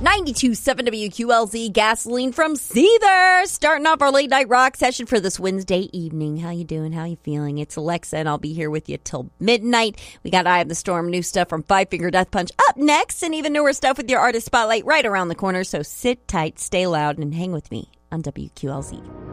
92.7 WQLZ Gasoline from Seether. Starting off our late night rock session for this Wednesday evening. How you doing? How you feeling? It's Alexa, and I'll be here with you till midnight. We got Eye of the Storm, new stuff from Five Finger Death Punch up next, and even newer stuff with your artist spotlight right around the corner. So sit tight, stay loud, and hang with me on WQLZ.